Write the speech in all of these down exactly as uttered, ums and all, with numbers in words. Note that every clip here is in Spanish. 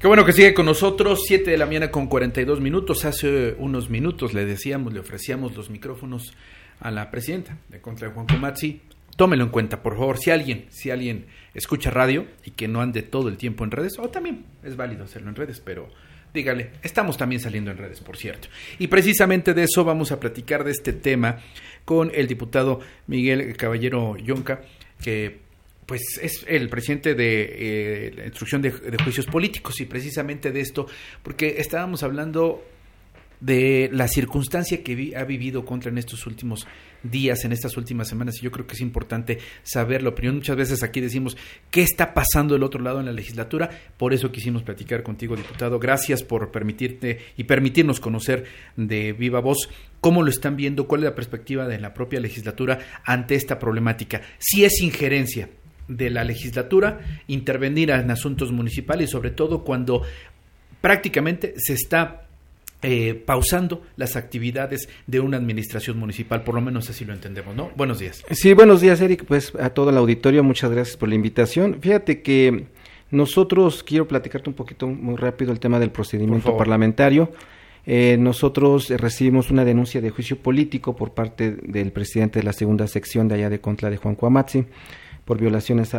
Qué bueno que sigue con nosotros, siete de la mañana con cuarenta y dos minutos. Hace unos minutos le decíamos, le ofrecíamos los micrófonos a la presidenta de Contra de Juan Comatzi. Tómelo en cuenta, por favor, si alguien, si alguien escucha radio y que no ande todo el tiempo en redes, o también es válido hacerlo en redes, pero dígale, estamos también saliendo en redes, por cierto. Y precisamente de eso vamos a platicar, de este tema, con el diputado Miguel Caballero Yonca, que pues es el presidente de eh, la instrucción de, de juicios políticos, y precisamente de esto, porque estábamos hablando de la circunstancia que vi, ha vivido Contra en estos últimos días, en estas últimas semanas, y yo creo que es importante saber la opinión. Muchas veces aquí decimos, ¿qué está pasando del otro lado en la legislatura? Por eso quisimos platicar contigo, diputado. Gracias por permitirte y permitirnos conocer de viva voz cómo lo están viendo, cuál es la perspectiva de la propia legislatura ante esta problemática. Si es injerencia de la legislatura intervenir en asuntos municipales, sobre todo cuando prácticamente se está eh, pausando las actividades de una administración municipal, por lo menos así lo entendemos, ¿no? Buenos días. Sí, buenos días, Eric, pues a todo el auditorio, muchas gracias por la invitación. Fíjate que nosotros, quiero platicarte un poquito muy rápido el tema del procedimiento parlamentario. Eh, nosotros recibimos una denuncia de juicio político por parte del presidente de la segunda sección de allá de Contra de Juan Comatzi, por violaciones a,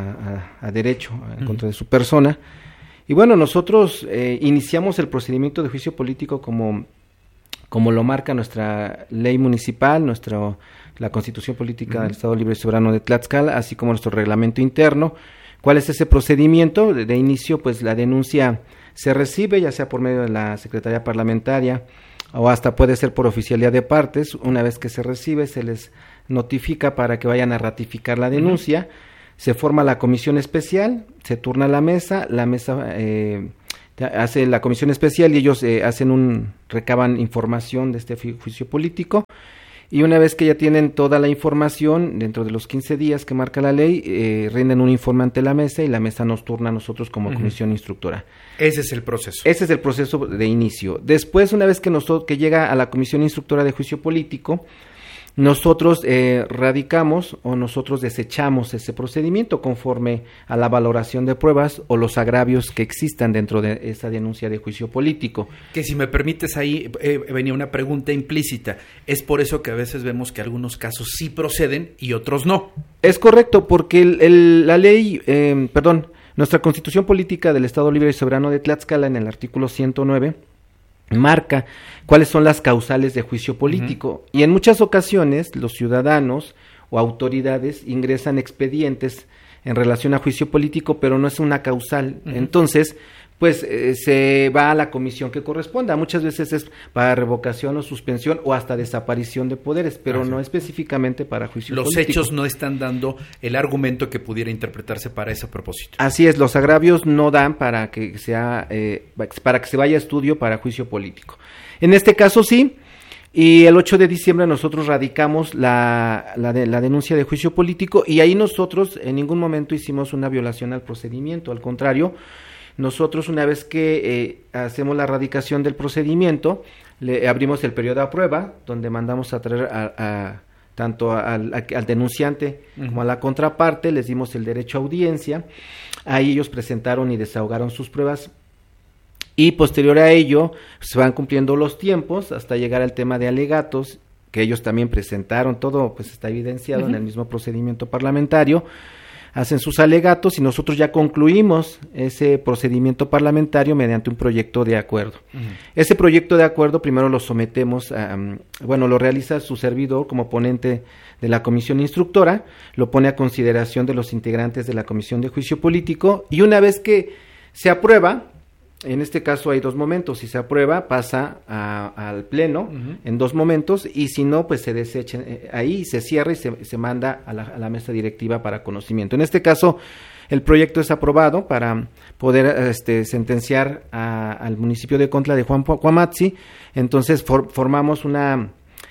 a, a, a derecho en contra de su persona. Y bueno, nosotros eh, iniciamos el procedimiento de juicio político como, como lo marca nuestra ley municipal, nuestra, la Constitución Política uh-huh. del Estado Libre y Soberano de Tlaxcala, así como nuestro reglamento interno. ¿Cuál es ese procedimiento? De, de inicio, pues la denuncia se recibe, ya sea por medio de la Secretaría Parlamentaria o hasta puede ser por oficialía de partes. Una vez que se recibe, se les notifica para que vayan a ratificar la denuncia, uh-huh. se forma la comisión especial, se turna la mesa, la mesa eh, hace la comisión especial y ellos eh, hacen un, recaban información de este juicio político, y una vez que ya tienen toda la información, dentro de los quince días que marca la ley, eh, rinden un informe ante la mesa y la mesa nos turna a nosotros como uh-huh. comisión instructora. Ese es el proceso. Ese es el proceso de inicio. Después, una vez que, nosotros, que llega a la comisión instructora de juicio político, nosotros eh, radicamos o nosotros desechamos ese procedimiento conforme a la valoración de pruebas o los agravios que existan dentro de esa denuncia de juicio político. Que si me permites ahí, eh, venía una pregunta implícita. Es por eso que a veces vemos que algunos casos sí proceden y otros no. Es correcto, porque el, el, la ley, eh, perdón, nuestra Constitución Política del Estado Libre y Soberano de Tlaxcala, en el artículo ciento nueve, marca cuáles son las causales de juicio político, uh-huh. y en muchas ocasiones los ciudadanos o autoridades ingresan expedientes en relación a juicio político, pero no es una causal, uh-huh. entonces pues eh, se va a la comisión que corresponda. Muchas veces es para revocación o suspensión o hasta desaparición de poderes, pero Así. no específicamente para juicio los político. Los hechos no están dando el argumento que pudiera interpretarse para ese propósito. Así es, los agravios no dan para que sea eh, para que se vaya a estudio para juicio político. En este caso sí, y el ocho de diciembre nosotros radicamos la, la, de, la denuncia de juicio político, y ahí nosotros en ningún momento hicimos una violación al procedimiento, al contrario. Nosotros, una vez que eh, hacemos la radicación del procedimiento, le abrimos el periodo a prueba, donde mandamos a traer a, a, tanto al, a, al denunciante uh-huh. como a la contraparte, les dimos el derecho a audiencia. Ahí ellos presentaron y desahogaron sus pruebas, y posterior a ello se van cumpliendo los tiempos hasta llegar al tema de alegatos, que ellos también presentaron. Todo pues está evidenciado uh-huh. en el mismo procedimiento parlamentario. Hacen sus alegatos y nosotros ya concluimos ese procedimiento parlamentario mediante un proyecto de acuerdo. Uh-huh. Ese proyecto de acuerdo primero lo sometemos a, um, bueno, lo realiza su servidor como ponente de la comisión instructora, lo pone a consideración de los integrantes de la comisión de juicio político, y una vez que se aprueba, en este caso hay dos momentos: si se aprueba pasa a, al pleno uh-huh. en dos momentos, y si no pues se desecha eh, ahí, se cierra y se, se manda a la, a la mesa directiva para conocimiento. En este caso el proyecto es aprobado para poder este, sentenciar a, al municipio de Contra de Juan Comatzi. Entonces for, formamos una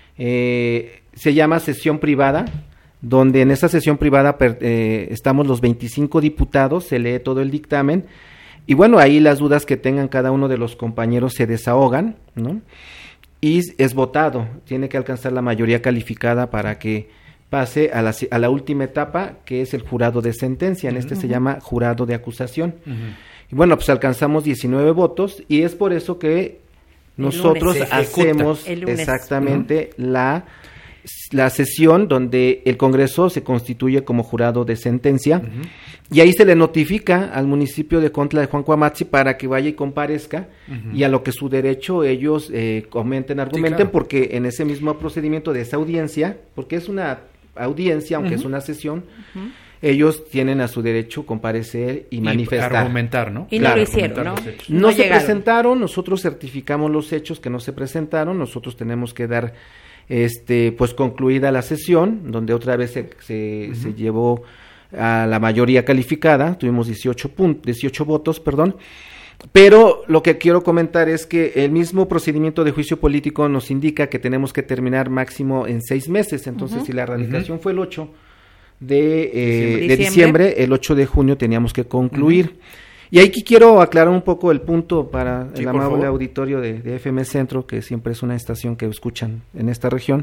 eh, se llama sesión privada, donde en esa sesión privada per, eh, estamos los veinticinco diputados, se lee todo el dictamen. Y bueno, ahí las dudas que tengan cada uno de los compañeros se desahogan, ¿no? Y es votado, tiene que alcanzar la mayoría calificada para que pase a la, a la última etapa, que es el jurado de sentencia. En este uh-huh. se llama jurado de acusación. Uh-huh. Y bueno, pues alcanzamos diecinueve votos y es por eso que nosotros hacemos exactamente uh-huh. la, la sesión donde el Congreso se constituye como jurado de sentencia uh-huh. y ahí se le notifica al municipio de Contla de Juan Cuamatzi para que vaya y comparezca uh-huh. y a lo que su derecho ellos eh, comenten, argumenten, sí, claro. porque en ese mismo procedimiento de esa audiencia, porque es una audiencia, aunque uh-huh. es una sesión, uh-huh. ellos tienen a su derecho comparecer y, y manifestar. Argumentar, ¿no? Y claro, no lo hicieron, ¿no? No, no se llegaron. presentaron, nosotros certificamos los hechos que no se presentaron, nosotros tenemos que dar, este, pues concluida la sesión, donde otra vez se, se, uh-huh. se llevó a la mayoría calificada, tuvimos dieciocho, puntos, dieciocho votos, perdón, pero lo que quiero comentar es que el mismo procedimiento de juicio político nos indica que tenemos que terminar máximo en seis meses, entonces uh-huh. si la radicación uh-huh. fue el ocho de, eh, diciembre. de diciembre, el ocho de junio teníamos que concluir. Uh-huh. Y aquí quiero aclarar un poco el punto para sí, el amable auditorio de, de F M Centro, que siempre es una estación que escuchan en esta región.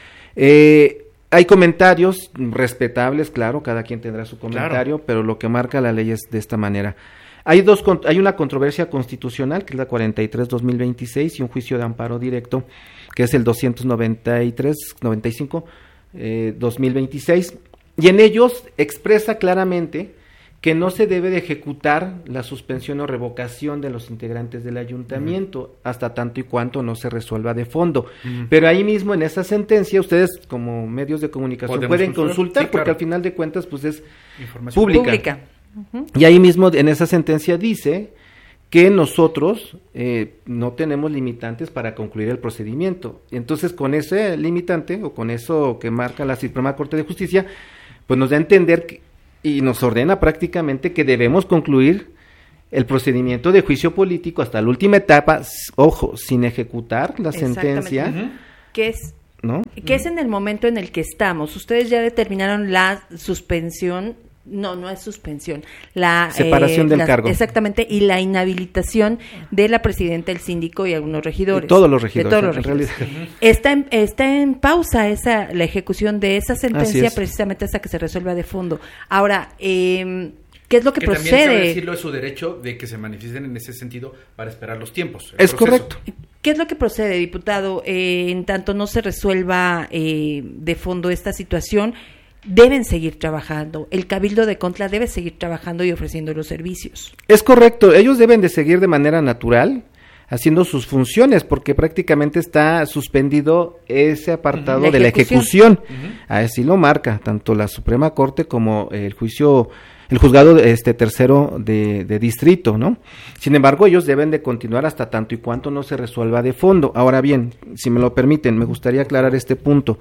Eh, hay comentarios respetables, claro, cada quien tendrá su comentario, claro. pero lo que marca la ley es de esta manera. Hay dos, hay una controversia constitucional, que es la cuarenta y tres guion dos mil veintiséis, y un juicio de amparo directo, que es el doscientos noventa y tres guion noventa y cinco guion dos mil veintiséis, y en ellos expresa claramente que no se debe de ejecutar la suspensión o revocación de los integrantes del ayuntamiento uh-huh. hasta tanto y cuanto no se resuelva de fondo. Uh-huh. Pero ahí mismo en esa sentencia ustedes como medios de comunicación Podemos pueden consultar, consultar sí, porque claro. al final de cuentas pues es información pública. pública. Uh-huh. Y ahí mismo en esa sentencia dice que nosotros eh, no tenemos limitantes para concluir el procedimiento. Entonces con ese limitante o con eso que marca la Suprema Corte de Justicia, pues nos da a entender que y nos ordena prácticamente que debemos concluir el procedimiento de juicio político hasta la última etapa, ojo, sin ejecutar la sentencia. Uh-huh. ¿Qué es? ¿No? ¿Qué es en el momento en el que estamos? Ustedes ya determinaron la suspensión, no, no es suspensión, la separación eh, del la, cargo. Exactamente, y la inhabilitación de la presidenta, el síndico y algunos regidores. De todos los regidores. De todos los en regidores. Realidad. Está en, está en pausa esa la ejecución de esa sentencia precisamente hasta que se resuelva de fondo. Ahora, eh, ¿qué es lo que, que procede? También cabe decirlo, es su derecho de que se manifiesten en ese sentido para esperar los tiempos. Es proceso. Correcto. ¿Qué es lo que procede, diputado? Eh, en tanto no se resuelva eh, de fondo esta situación, deben seguir trabajando. El Cabildo de Contla debe seguir trabajando y ofreciendo los servicios. Es correcto. Ellos deben de seguir de manera natural haciendo sus funciones porque prácticamente está suspendido ese apartado uh-huh. de la ejecución. Uh-huh. Así lo marca tanto la Suprema Corte como el juicio, el juzgado este tercero de, de distrito, ¿no? Sin embargo, ellos deben de continuar hasta tanto y cuanto no se resuelva de fondo. Ahora bien, si me lo permiten, me gustaría aclarar este punto.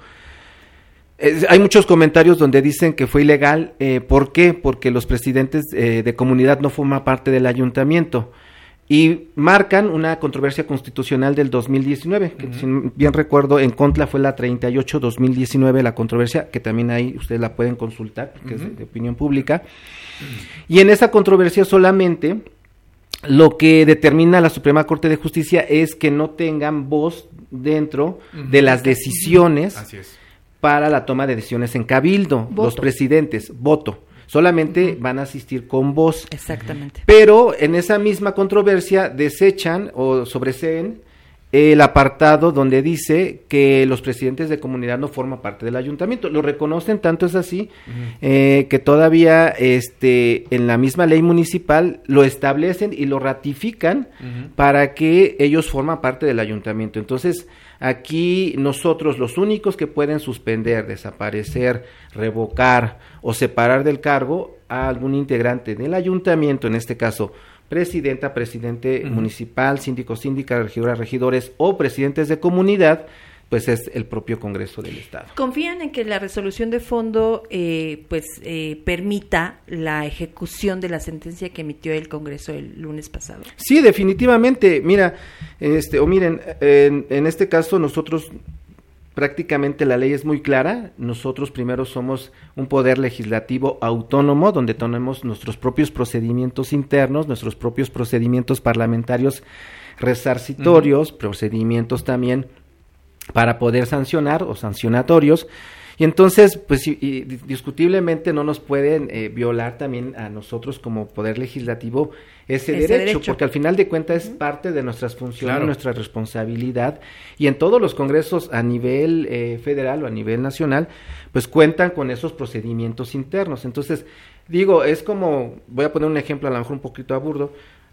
Eh, hay muchos comentarios donde dicen que fue ilegal. Eh, ¿Por qué? Porque los presidentes eh, de comunidad no forman parte del ayuntamiento y marcan una controversia constitucional del dos mil diecinueve, que uh-huh. si bien recuerdo en Contla fue la treinta y ocho guion dos mil diecinueve la controversia, que también ahí ustedes la pueden consultar, porque uh-huh. es de, de opinión pública. Uh-huh. Y en esa controversia solamente lo que determina la Suprema Corte de Justicia es que no tengan voz dentro uh-huh. de las decisiones. Así es. Para la toma de decisiones en cabildo, voto. Los presidentes, voto, solamente uh-huh. van a asistir con voz. Exactamente. Pero en esa misma controversia desechan o sobreseen el apartado donde dice que los presidentes de comunidad no forman parte del ayuntamiento. Lo reconocen, tanto es así, uh-huh. eh, que todavía este, en la misma ley municipal lo establecen y lo ratifican uh-huh. para que ellos forman parte del ayuntamiento. Entonces, aquí nosotros los únicos que pueden suspender, desaparecer, revocar o separar del cargo a algún integrante del ayuntamiento, en este caso presidenta, presidente uh-huh. municipal, síndico, síndica, regidora, regidores o presidentes de comunidad, pues es el propio Congreso del Estado. ¿Confían en que la resolución de fondo eh, pues eh, permita la ejecución de la sentencia que emitió el Congreso el lunes pasado? Sí, definitivamente. Mira, este o miren, en, en este caso nosotros prácticamente la ley es muy clara. Nosotros primero somos un poder legislativo autónomo, donde tenemos nuestros propios procedimientos internos, nuestros propios procedimientos parlamentarios resarcitorios, uh-huh. procedimientos también para poder sancionar o sancionatorios. Y entonces, pues y, y, discutiblemente no nos pueden eh, violar también a nosotros como Poder Legislativo ese, ese derecho, derecho, porque al final de cuentas uh-huh. es parte de nuestras funciones, claro. nuestra responsabilidad, y en todos los congresos a nivel eh, federal o a nivel nacional, pues cuentan con esos procedimientos internos. Entonces, digo, es como, voy a poner un ejemplo a lo mejor un poquito aburdo,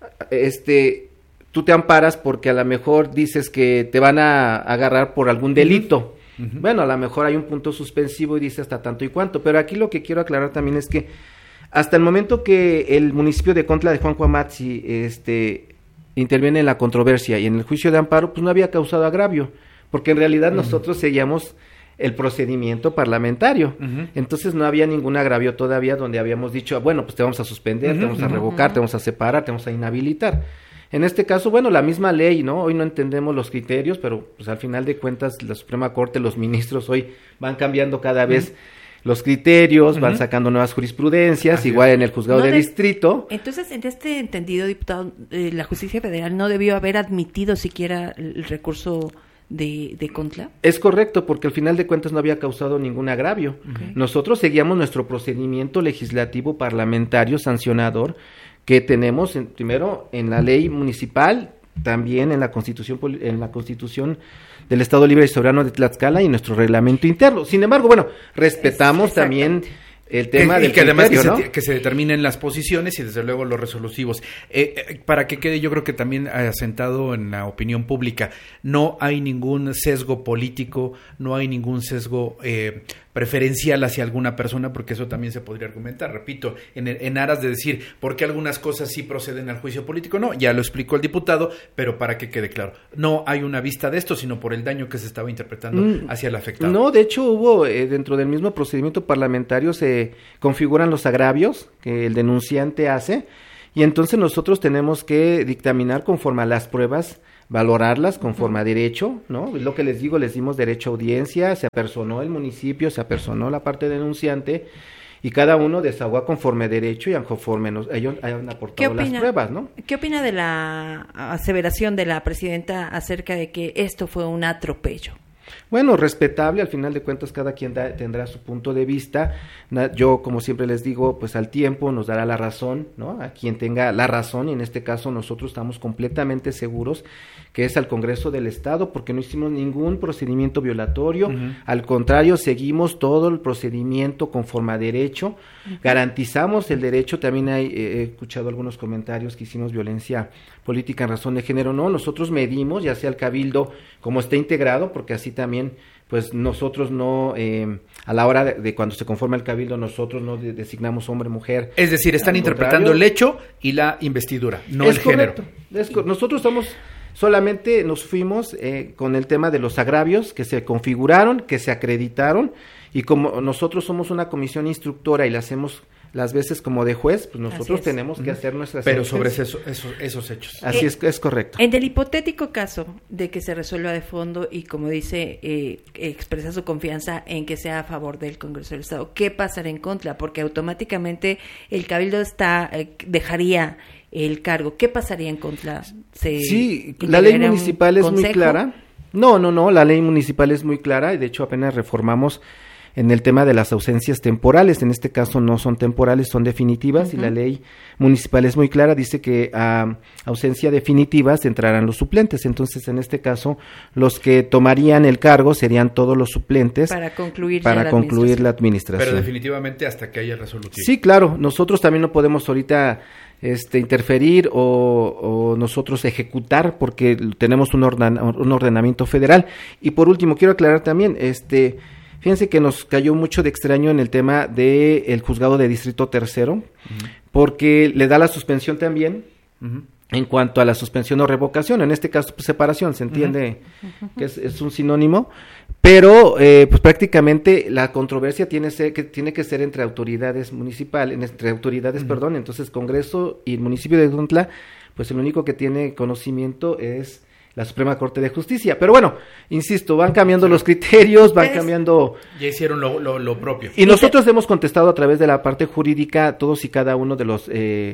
este, tú te amparas porque a lo mejor dices que te van a agarrar por algún delito. Uh-huh. Bueno, a lo mejor hay un punto suspensivo y dice hasta tanto y cuánto, pero aquí lo que quiero aclarar también es que hasta el momento que el municipio de Contla de Juan Cuamatzi este, interviene en la controversia y en el juicio de amparo, pues no había causado agravio, porque en realidad uh-huh. nosotros seguíamos el procedimiento parlamentario, uh-huh. entonces no había ningún agravio todavía donde habíamos dicho, bueno, pues te vamos a suspender, uh-huh. te vamos a revocar, uh-huh. te vamos a separar, te vamos a inhabilitar. En este caso, bueno, la misma ley, ¿no? Hoy no entendemos los criterios, pero pues al final de cuentas la Suprema Corte, los ministros hoy van cambiando cada vez uh-huh. los criterios, uh-huh. van sacando nuevas jurisprudencias, Así igual es. En el juzgado no de, de distrito. Entonces, en este entendido, diputado, eh, la justicia federal no debió haber admitido siquiera el recurso de, de Contla. Es correcto, porque al final de cuentas no había causado ningún agravio. Okay. Nosotros seguíamos nuestro procedimiento legislativo parlamentario sancionador que tenemos en, primero en la ley municipal, también en la Constitución en la Constitución del Estado Libre y Soberano de Tlaxcala y en nuestro reglamento interno. Sin embargo, bueno, respetamos también el tema y del que además criterio, que, ¿no? se, que se determinen las posiciones y desde luego los resolutivos. Eh, eh, para que quede, yo creo que también asentado en la opinión pública, no hay ningún sesgo político, no hay ningún sesgo eh, preferencial hacia alguna persona, porque eso también se podría argumentar, repito, en, en aras de decir por qué algunas cosas sí proceden al juicio político. No, ya lo explicó el diputado, pero para que quede claro, no hay una vista de esto, sino por el daño que se estaba interpretando mm, hacia el afectado. No, de hecho hubo, eh, dentro del mismo procedimiento parlamentario se configuran los agravios que el denunciante hace, y entonces nosotros tenemos que dictaminar conforme a las pruebas, valorarlas conforme a derecho, ¿no? Lo que les digo, les dimos derecho a audiencia, se apersonó el municipio, se apersonó la parte denunciante, y cada uno desahogó conforme a derecho y conforme nos, ellos hayan aportado las pruebas, ¿no? ¿Qué opina de la aseveración de la presidenta acerca de que esto fue un atropello? Bueno, respetable, al final de cuentas cada quien da, tendrá su punto de vista. Yo, como siempre les digo, pues al tiempo nos dará la razón, ¿no? A quien tenga la razón, y en este caso nosotros estamos completamente seguros que es al Congreso del Estado, porque no hicimos ningún procedimiento violatorio, uh-huh. al contrario, seguimos todo el procedimiento conforme a derecho, uh-huh. garantizamos el derecho. También hay, eh, he escuchado algunos comentarios que hicimos violencia política en razón de género. No, nosotros medimos, ya sea el cabildo como esté integrado, porque así también, pues nosotros no, eh, a la hora de, de cuando se conforma el cabildo, nosotros no de, designamos hombre, mujer. Es decir, están interpretando el hecho y la investidura, no es el correcto, género. Es co- nosotros estamos, solamente nos fuimos eh, con el tema de los agravios que se configuraron, que se acreditaron, y como nosotros somos una comisión instructora y la hacemos las veces como de juez, pues nosotros tenemos que hacer nuestras pero sobre eso, eso, esos hechos. Así eh, es, es correcto. En el hipotético caso de que se resuelva de fondo y, como dice, eh, expresa su confianza en que sea a favor del Congreso del Estado, ¿qué pasará en contra? Porque automáticamente el cabildo está eh, dejaría el cargo. ¿Qué pasaría en contra? ¿Se sí, la ley municipal es consejo? muy clara. No, no, no, la ley municipal es muy clara, y de hecho apenas reformamos en el tema de las ausencias temporales. En este caso no son temporales, son definitivas, uh-huh. y la ley municipal es muy clara, dice que a ausencia definitivas entrarán los suplentes. Entonces, en este caso, los que tomarían el cargo serían todos los suplentes para concluir, para la, concluir administración. la administración. Pero definitivamente hasta que haya resolutivo. Sí, claro, nosotros también no podemos ahorita este interferir o, o nosotros ejecutar, porque tenemos un, orden, un ordenamiento federal. Y por último, quiero aclarar también, este fíjense que nos cayó mucho de extraño en el tema del el juzgado de distrito tercero, uh-huh. porque le da la suspensión también, uh-huh. en cuanto a la suspensión o revocación, en este caso pues, separación, se entiende uh-huh. que es, es un sinónimo, pero eh, pues prácticamente la controversia tiene, ser, que, tiene que ser entre autoridades municipales, entre autoridades, uh-huh. perdón, entonces Congreso y el municipio de Contla, pues el único que tiene conocimiento es la Suprema Corte de Justicia. Pero bueno, insisto, van cambiando los criterios, van cambiando... Ya hicieron lo, lo, lo propio. Y nosotros hemos contestado a través de la parte jurídica todos y cada uno de los... Eh,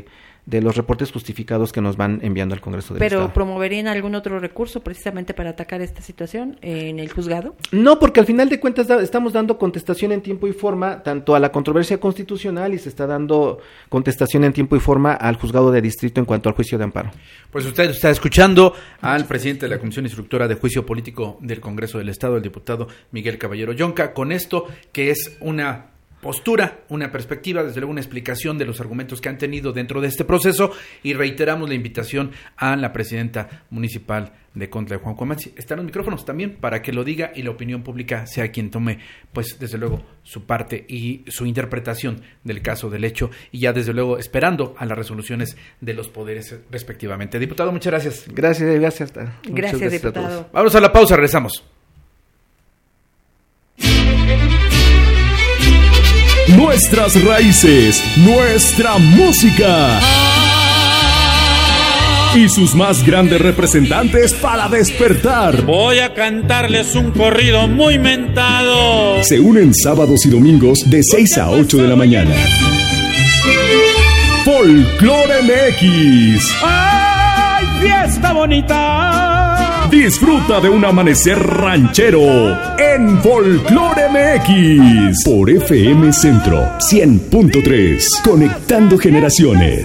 de los reportes justificados que nos van enviando al Congreso del ¿Pero Estado. promoverían algún otro recurso precisamente para atacar esta situación en el juzgado? No, porque al final de cuentas da, estamos dando contestación en tiempo y forma tanto a la controversia constitucional y se está dando contestación en tiempo y forma al juzgado de distrito en cuanto al juicio de amparo. Pues usted está escuchando al presidente de la Comisión Instructora de Juicio Político del Congreso del Estado, el diputado Miguel Caballero Yonca, con esto que es una postura, una perspectiva, desde luego una explicación de los argumentos que han tenido dentro de este proceso, y reiteramos la invitación a la presidenta municipal de Contla de Juan Comatzi. Están los micrófonos también para que lo diga y la opinión pública sea quien tome, pues desde luego, su parte y su interpretación del caso, del hecho, y ya desde luego esperando a las resoluciones de los poderes respectivamente. Diputado, muchas gracias. Gracias, gracias. Gracias, gracias diputado. Vamos a la pausa, regresamos. Nuestras raíces, nuestra música y sus más grandes representantes para despertar. Voy a cantarles un corrido muy mentado. Se unen sábados y domingos de seis a ocho de la mañana. Folclore M X. ¡Ay, fiesta bonita! Disfruta de un amanecer ranchero en Folclore M X por F M Centro cien punto tres, conectando generaciones.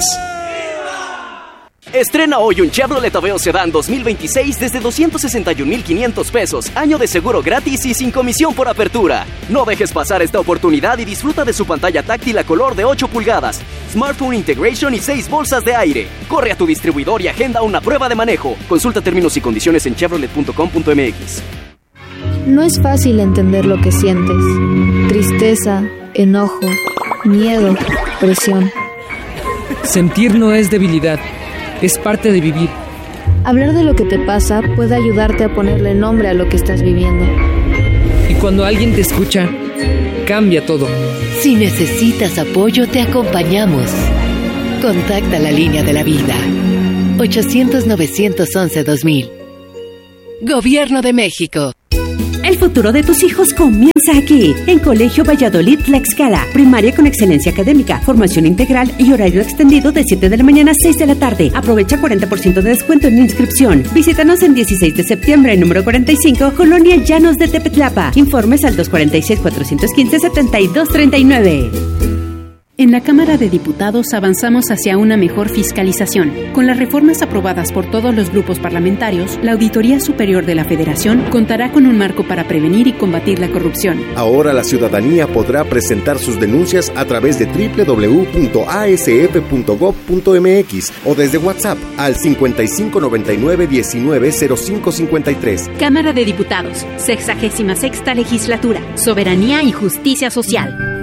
Estrena hoy un Chevrolet Aveo Sedán dos mil veintiséis desde doscientos sesenta y un mil quinientos pesos, año de seguro gratis y sin comisión por apertura. No dejes pasar esta oportunidad y disfruta de su pantalla táctil a color de ocho pulgadas, Smartphone Integration y seis bolsas de aire. Corre a tu distribuidor y agenda una prueba de manejo. Consulta términos y condiciones en chevrolet punto com punto m x. No es fácil entender lo que sientes. Tristeza, enojo, miedo, presión. Sentir no es debilidad. Es parte de vivir. Hablar de lo que te pasa puede ayudarte a ponerle nombre a lo que estás viviendo. Y cuando alguien te escucha, cambia todo. Si necesitas apoyo, te acompañamos. Contacta la línea de la vida. ochocientos, novecientos once, dos mil. Gobierno de México. El futuro de tus hijos comienza aquí, en Colegio Valladolid Tlaxcala. Primaria con excelencia académica, formación integral y horario extendido de siete de la mañana a seis de la tarde. Aprovecha cuarenta por ciento de descuento en inscripción. Visítanos en dieciséis de septiembre, número cuarenta y cinco, Colonia Llanos de Tepetlapa. Informes al dos cuatro seis, cuatro uno cinco, siete dos tres nueve. En la Cámara de Diputados avanzamos hacia una mejor fiscalización. Con las reformas aprobadas por todos los grupos parlamentarios, la Auditoría Superior de la Federación contará con un marco para prevenir y combatir la corrupción. Ahora la ciudadanía podrá presentar sus denuncias a través de doble u doble u doble u punto a s f punto gob punto m x o desde WhatsApp al cincuenta y cinco noventa y nueve diecinueve cero cinco cincuenta y tres. Cámara de Diputados, sexagésima sexta legislatura, Soberanía y Justicia Social.